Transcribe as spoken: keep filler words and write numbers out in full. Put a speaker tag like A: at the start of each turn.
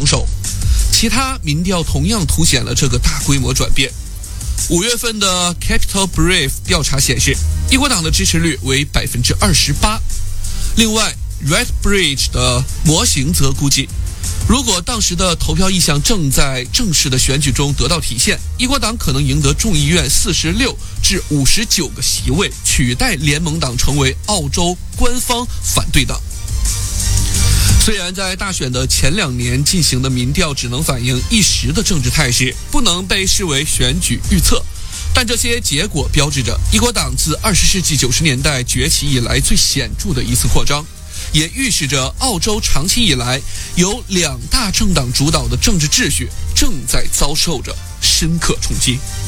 A: 榜首。其他民调同样凸显了这个大规模转变。五月份的 Capital Brief 调查显示，一国党的支持率为 百分之二十八。 另外 RedBridge 的模型则估计，如果当时的投票意向正在正式的选举中得到体现，一国党可能赢得众议院四十六至五十九个席位，取代联盟党成为澳洲官方反对党。虽然在大选的前两年进行的民调只能反映一时的政治态势，不能被视为选举预测，但这些结果标志着一国党自二十世纪九十年代崛起以来最显著的一次扩张，也预示着澳洲长期以来由两大政党主导的政治秩序正在遭受着深刻冲击。